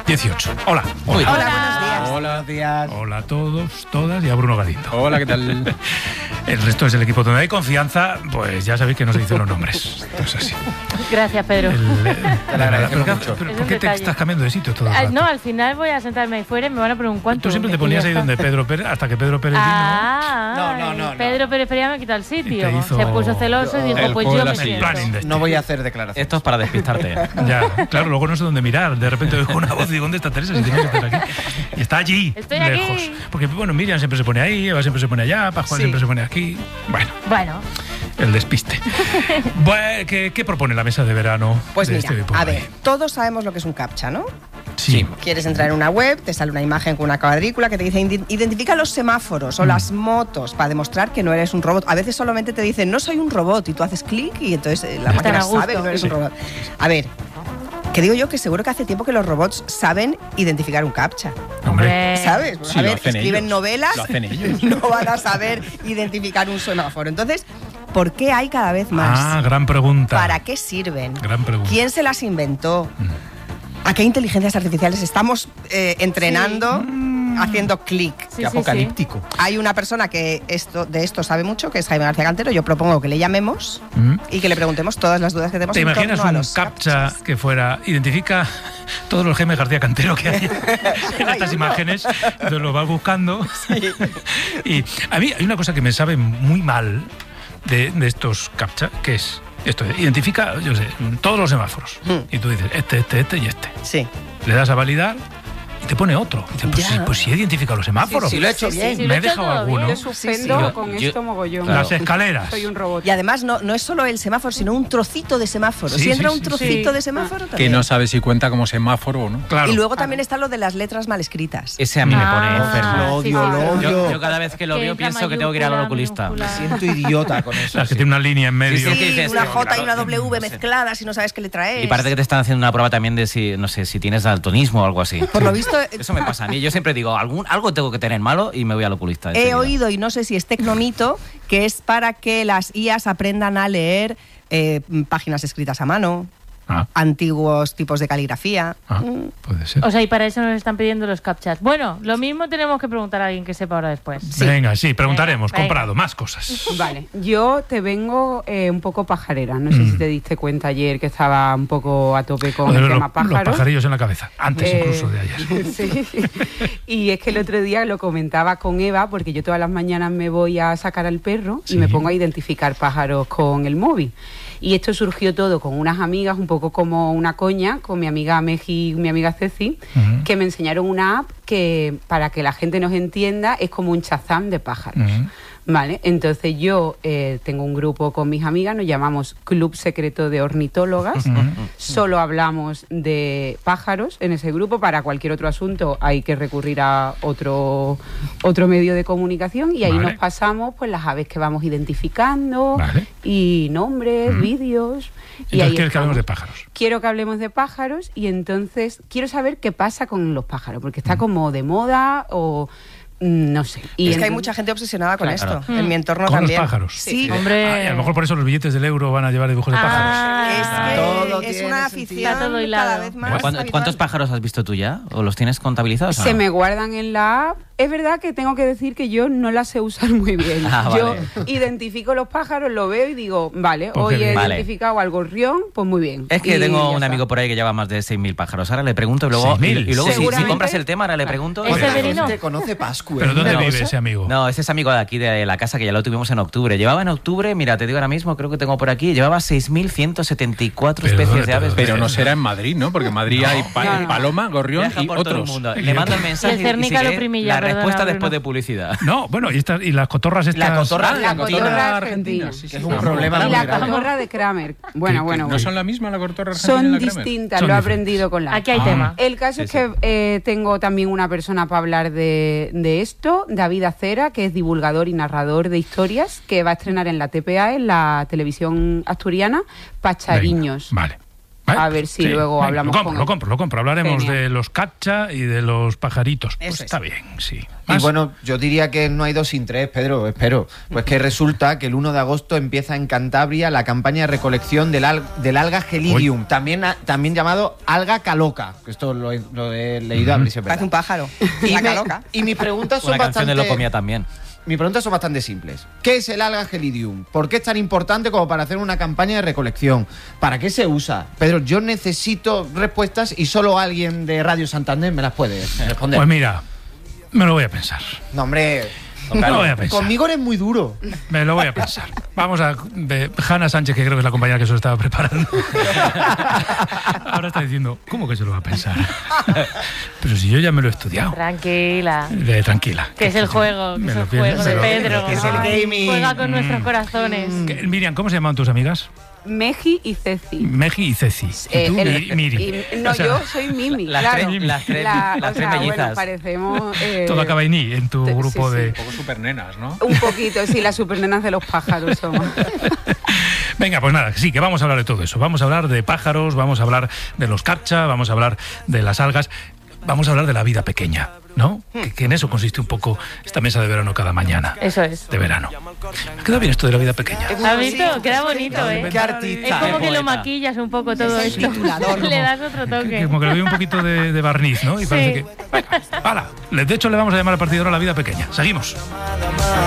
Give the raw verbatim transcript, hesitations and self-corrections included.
dieciocho. Hola. Hola. Hola, buenos días. Hola, buenos días. Hola a todos, todas y a Bruno Galindo. Hola, ¿qué tal? El resto es el equipo donde hay confianza, pues ya sabéis que no se dicen los nombres. Esto es así. Gracias, Pedro. El, eh, Te lo agradecemos pero, mucho. pero Es ¿por un qué te detalle. estás cambiando de sitio todo el Al- rato? no, al final voy a sentarme ahí fuera y me van a preguntar cuánto. Tú siempre te Y ponías ya ahí está. donde Pedro Pérez, hasta que Pedro Pérez Ah, No, no, no, no. Pedro Pérez Feria me quitó el Y sitio. te hizo- Se puso celoso y dijo, El pues juego yo de me la vino. silla. siento. Planning de- No voy a hacer declaraciones. Esto es para despistarte. Ya, claro, luego no sé dónde mirar. De repente oigo una voz y digo, ¿dónde está Teresa? Si tiene que estar aquí. Y está allí, Estoy lejos. aquí. Porque, bueno, Miriam siempre se pone ahí, Eva siempre se pone allá, Pascual Sí. siempre se pone aquí. Bueno, Bueno, el despiste. Bueno, ¿qué, qué propone la mesa de verano? Pues de mira, este Depor a ahí? ver, todos sabemos lo que es un captcha, ¿no? Sí. Quieres entrar en una web, te sale una imagen con una cuadrícula que te dice "Indi- identifica los semáforos o Mm. las motos para demostrar que no eres un robot". A veces solamente te dicen no soy un robot y tú haces clic y entonces eh, la Están máquina a gusto. sabe que no eres Sí. un robot. A ver, que digo yo que seguro que hace tiempo que los robots saben identificar un captcha. Hombre. ¿Sabes? Sí, a lo ver, hacen escriben ellos. novelas Lo hacen ellos. y no van a saber identificar un semáforo. Entonces, ¿por qué hay cada vez más? Ah, gran pregunta. ¿Para qué sirven? Gran pregunta. ¿Quién se las inventó? ¿A qué inteligencias artificiales estamos eh, entrenando haciendo clic? sí, Qué sí, sí. apocalíptico. Hay una persona que esto, de esto sabe mucho, que es Jaime García Cantero. Yo propongo que le llamemos Mm. y que le preguntemos todas las dudas que tenemos ¿Te en imaginas torno a un los captcha que fuera, identifica todos los Jaime García Cantero que hay en estas imágenes, entonces lo vas buscando? Y a mí hay una cosa que me sabe muy mal de, de estos captcha, que es esto, identifica, yo sé, todos los semáforos. Hmm. Y tú dices, este, este, este y este. Sí. Le das a validar y te pone otro. Y dices, pues, Ya. sí, pues sí he identificado los semáforos. Sí, sí, lo he hecho Sí, bien. sí, lo me he he hecho dejado todo alguno. bien. Yo suspendo Yo- con yo- esto mogollón. Claro. Las escaleras. Soy un robot. Y además no, no es solo el semáforo, sino un trocito de semáforo. Sí, si entra sí, un sí, trocito sí. de semáforo, Que también. no sabes si cuenta como semáforo o no. Claro. Y luego también está lo de las letras mal escritas. Ese a mí me pone Ah, enfermo. sí, Lo odio, sí, lo sí. odio. Yo, yo cada vez que lo Que veo entra pienso que tengo que ir al mayúscula, oculista. minúscula. Siento idiota con eso. Las que sí. tienen una línea en medio. Sí, sí, Sí, dices, una sí, J y claro, una W no sé. mezcladas si no sabes qué letra es. Y parece que te están haciendo una prueba también de si, no sé, si tienes daltonismo o algo así. Por lo visto, Eso me pasa a mí. Yo siempre digo, algún, algo tengo que tener malo y me voy al oculista. he enseguida. oído, y no sé si es tecnomito, que es para que las I As aprendan a leer eh, páginas escritas a mano, Ah, antiguos tipos de caligrafía. ah, Mm. puede ser. O sea, y para eso nos están pidiendo los captchas. Bueno, lo mismo tenemos que preguntar a alguien que sepa ahora después. Venga, sí, preguntaremos. Venga, venga. Comprado, más cosas. Vale, yo te vengo eh, un poco pajarera. No sé Mm. si te diste cuenta ayer que estaba un poco a tope con Lo de el los, tema los pájaros. pajarillos en la cabeza. Antes Eh, incluso de ayer. Sí. Y es que el otro día lo comentaba con Eva, porque yo todas las mañanas me voy a sacar al perro Sí. y me pongo a identificar pájaros con el móvil. Y esto surgió todo con unas amigas, un poco como una coña, con mi amiga Meji y mi amiga Ceci, Ujú. que me enseñaron una app que, para que la gente nos entienda, es como un Shazam de pájaros. Ujú. Vale, entonces yo eh, tengo un grupo con mis amigas, nos llamamos Club Secreto de Ornitólogas, solo hablamos de pájaros en ese grupo. Para cualquier otro asunto hay que recurrir a otro, otro medio de comunicación y ahí Vale. nos pasamos pues las aves que vamos identificando Vale. y nombres, Mm. vídeos. Y Entonces ahí quieres que hablemos de estamos. pájaros. Quiero que hablemos de pájaros y entonces quiero saber qué pasa con los pájaros, porque está como de moda o mm, no sé. Y es que hay entonces- mucha gente obsesionada con Claro. esto. En mi entorno Con también. los pájaros. Sí. Hombre. Ah, y a lo mejor por eso los billetes del euro van a llevar dibujos de pájaros. Ah, Es que Todo es tiene una sentido. afición Está todo hilado. cada vez más ¿Cuántos, habitual. cuántos pájaros has visto tú ya? ¿O los tienes contabilizados? o Se no? me guardan en la app. Es verdad que tengo que decir que yo no la sé usar muy bien. Ah, yo vale. identifico los pájaros, lo veo y digo, vale, Pues hoy qué he bien. Vale. identificado al gorrión, pues muy bien. Es que Y tengo ya un está. amigo por ahí que lleva más de seis mil pájaros. Ahora le pregunto y luego, y, seis mil. y luego si, si Seguramente. compras el tema, ahora le pregunto. ¿Es Severino? Gente conoce Pascua. ¿Pero dónde Pero, vive o sea, ese amigo? No, ese es amigo de aquí, de la casa, que ya lo tuvimos en octubre. Llevaba en octubre, mira, te digo ahora mismo, creo que tengo por aquí, llevaba seis mil ciento setenta y cuatro Pero, especies de pero, aves. Pero no será en Madrid, ¿no? Porque en Madrid hay pa- No, no. paloma, gorrión Viaja y por todo el otros. mundo. Le mando el mensaje Y el y, Cernica si lo quiere, primilla, la perdona, respuesta Bruno. después de publicidad. No, bueno, y, estas, y las cotorras estas... La cotorra Ah, la argentina. cotorra argentina, argentina. sí, sí, Que es es un un problema Y muy la grande. cotorra de Kramer. Que- Bueno, que bueno, ¿No bueno. son la misma la cotorra argentina y Son la Kramer? distintas, Son lo he diferentes. aprendido con la Aquí hay Ah. tema. El caso Sí, es que eh, tengo también una persona para hablar de, de esto, David Acera, que es divulgador y narrador de historias, que va a estrenar en la T P A, en la televisión asturiana, Pachariños. Venga, vale. A ver si Sí, luego venga, hablamos Lo compro, con lo él. compro, lo compro. Hablaremos Genial. de los captcha y de los pajaritos. Pues Eso es. está bien, sí. Y ¿Más? bueno, yo diría que no hay dos sin tres, Pedro, espero. Pues que resulta que el uno de agosto empieza en Cantabria la campaña de recolección del, al- del alga gelidium, también, a- también llamado alga caloca. Que esto lo he, lo he leído a ver si es Parece un verdad. pájaro. Y, La me- caloca. y mis preguntas son Una canción de bastante... Lo Comía también. Mis preguntas son bastante simples. ¿Qué es el alga gelidium? ¿Por qué es tan importante como para hacer una campaña de recolección? ¿Para qué se usa? Pedro, yo necesito respuestas y solo alguien de Radio Santander me las puede responder. Pues mira, me lo voy a pensar. No, hombre, Me lo voy a pensar. conmigo eres muy duro. Me lo voy a pensar. Vamos a... De Hanna Sánchez, que creo que es la compañera que se lo estaba preparando. Ahora está diciendo, ¿cómo que se lo va a pensar? Pero si yo ya me lo he estudiado. Tranquila. De, tranquila. Que es el juego, que Me es lo el pienso, juego de me lo- Pedro. que es el Ay, gaming. Juega con nuestros corazones. Que- Miriam, ¿cómo se llaman tus amigas? Meji y Ceci. Meji y Ceci. Eh, y tú, el- Mi- Miri. y- no, O sea, yo soy Mimi. Las claro. tres- las tres- La- las o tres sea, mellizas. bueno, parecemos. eh, Todo acaba en I en tu sí, grupo sí. de... Un poco supernenas, ¿no? Un poquito, sí, las supernenas de los pájaros somos. Venga, pues nada, sí, que vamos a hablar de todo eso. Vamos a hablar de pájaros, vamos a hablar de los captcha, vamos a hablar de las algas, vamos a hablar de la vida pequeña, ¿no? Que, que en eso consiste un poco esta mesa de verano cada mañana. Eso es. De verano. Me queda bien esto de la vida pequeña. ¿Has visto? Queda bonito, ¿eh? Qué artista. Es como Qué que lo poeta. maquillas un poco todo Es el esto. titulador. Le das otro Que- toque. Como que le doy un poquito de, de barniz, ¿no? Y parece Sí. que... Venga, hala. De hecho, le vamos a llamar al partidor a la vida pequeña. Seguimos.